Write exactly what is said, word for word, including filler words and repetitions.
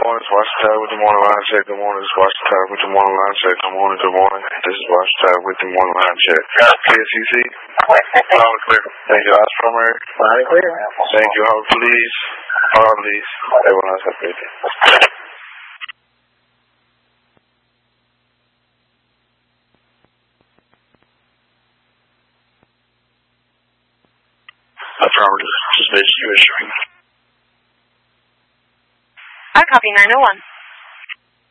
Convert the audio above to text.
morning. It's Watch Tide with the morning line check. Good morning. It's Watch Tide with the morning line check. Good morning. Good morning. This is Watch Tide with the morning line check. K S C C. Loud and clear. Thank you. That's primary. Loud and clear. Thank you. Hold please. Hold please. Everyone else have a great day. Affirmative. Just made you issuing. I copy nine oh one.